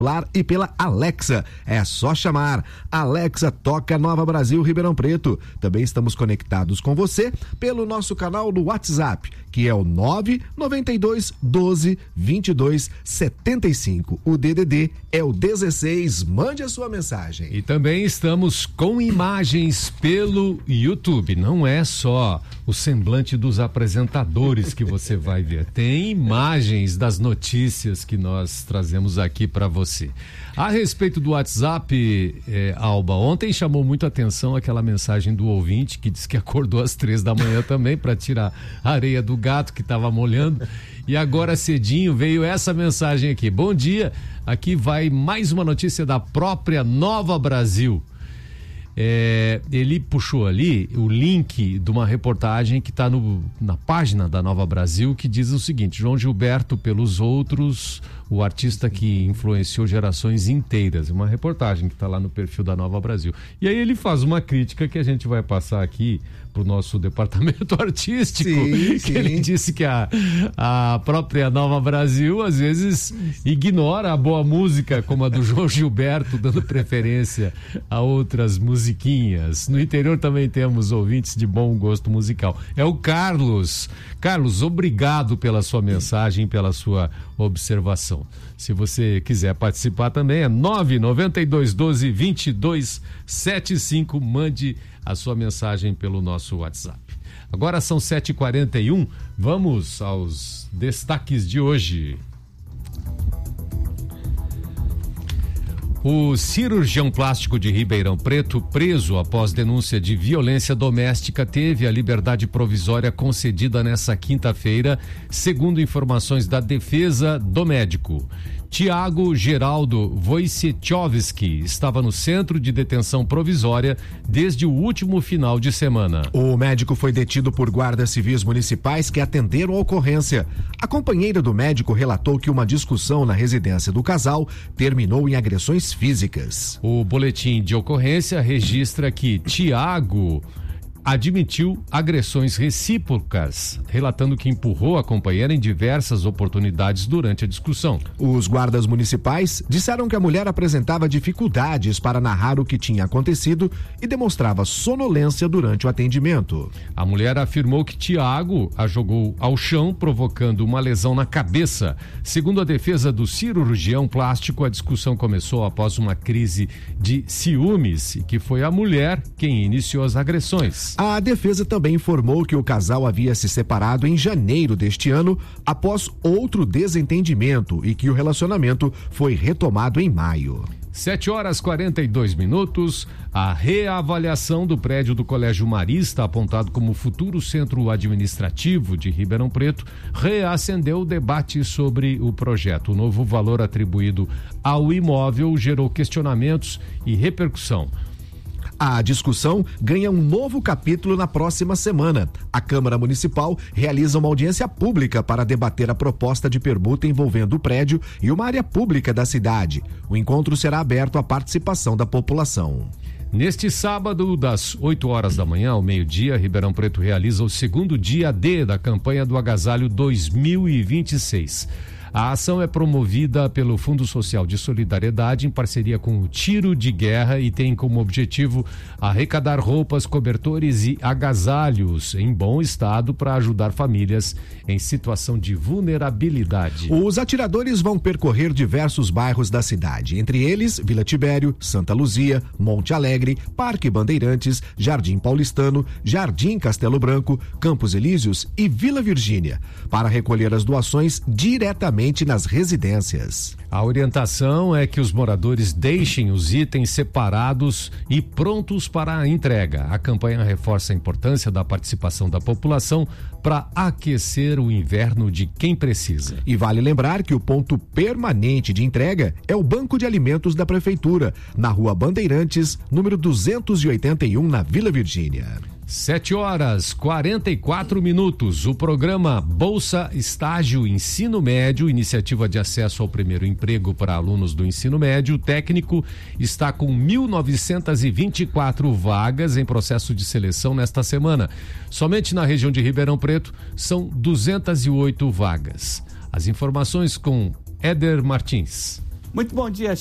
e pela Alexa. É só chamar. Alexa toca Nova Brasil Ribeirão Preto. Também estamos conectados com você pelo nosso canal no WhatsApp, que é o 992 12 22 75. O DDD é o 16. Mande a sua mensagem. E também estamos com imagens pelo YouTube. Não é só o semblante dos apresentadores que você vai ver. Tem imagens das notícias que nós trazemos aqui para você. A respeito do WhatsApp, Alba, ontem chamou muito a atenção aquela mensagem do ouvinte que disse que acordou às 3 da manhã também para tirar a areia do gato que estava molhando, e agora cedinho veio essa mensagem aqui: bom dia, aqui vai mais uma notícia da própria Nova Brasil. Ele puxou ali o link de uma reportagem que está na página da Nova Brasil, que diz o seguinte: João Gilberto pelos outros, o artista que influenciou gerações inteiras. Uma reportagem que está lá no perfil da Nova Brasil. E aí ele faz uma crítica que a gente vai passar aqui para o nosso departamento artístico, que ele disse que a própria Nova Brasil às vezes ignora a boa música, como a do João Gilberto, dando preferência a outras musiquinhas. No interior também temos ouvintes de bom gosto musical. É o Carlos. Carlos, obrigado pela sua mensagem, pela sua observação. Se você quiser participar também, é 992 12 22 75. Mande a sua mensagem pelo nosso WhatsApp. Agora são 7h41, vamos aos destaques de hoje. O cirurgião plástico de Ribeirão Preto, preso após denúncia de violência doméstica, teve a liberdade provisória concedida nesta quinta-feira, segundo informações da defesa do médico. Tiago Geraldo Wojciechowski estava no centro de detenção provisória desde o último final de semana. O médico foi detido por guardas civis municipais que atenderam a ocorrência. A companheira do médico relatou que uma discussão na residência do casal terminou em agressões físicas. O boletim de ocorrência registra que Tiago admitiu agressões recíprocas, relatando que empurrou a companheira em diversas oportunidades durante a discussão. Os guardas municipais disseram que a mulher apresentava dificuldades para narrar o que tinha acontecido e demonstrava sonolência durante o atendimento. A mulher afirmou que Tiago a jogou ao chão, provocando uma lesão na cabeça. Segundo a defesa do cirurgião plástico, a discussão começou após uma crise de ciúmes e que foi a mulher quem iniciou as agressões. A defesa também informou que o casal havia se separado em janeiro deste ano após outro desentendimento e que o relacionamento foi retomado em maio. 7h42. A reavaliação do prédio do Colégio Marista, apontado como futuro centro administrativo de Ribeirão Preto, reacendeu o debate sobre o projeto. O novo valor atribuído ao imóvel gerou questionamentos e repercussão. A discussão ganha um novo capítulo na próxima semana. A Câmara Municipal realiza uma audiência pública para debater a proposta de permuta envolvendo o prédio e uma área pública da cidade. O encontro será aberto à participação da população. Neste sábado, das 8 horas da manhã ao meio-dia, Ribeirão Preto realiza o segundo dia D da campanha do Agasalho 2026. A ação é promovida pelo Fundo Social de Solidariedade em parceria com o Tiro de Guerra e tem como objetivo arrecadar roupas, cobertores e agasalhos em bom estado para ajudar famílias em situação de vulnerabilidade. Os atiradores vão percorrer diversos bairros da cidade, entre eles Vila Tibério, Santa Luzia, Monte Alegre, Parque Bandeirantes, Jardim Paulistano, Jardim Castelo Branco, Campos Elíseos e Vila Virgínia, para recolher as doações diretamente nas residências. A orientação é que os moradores deixem os itens separados e prontos para a entrega. A campanha reforça a importância da participação da população para aquecer o inverno de quem precisa. E vale lembrar que o ponto permanente de entrega é o Banco de Alimentos da Prefeitura, na Rua Bandeirantes, número 281, na Vila Virgínia. 7h44. O programa Bolsa Estágio Ensino Médio, iniciativa de acesso ao primeiro emprego para alunos do ensino médio técnico, está com 1.924 vagas em processo de seleção nesta semana. Somente na região de Ribeirão Preto são 208 vagas. As informações com Éder Martins. Muito bom dia,